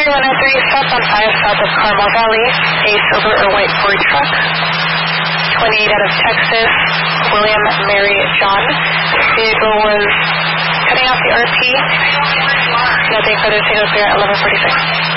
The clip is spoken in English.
103, stop on 5 south of Carmel Valley, a silver or white Ford truck. 28 out of Texas, William Mary John. Vehicle was cutting off the RP. Nothing further to go clear at 1146.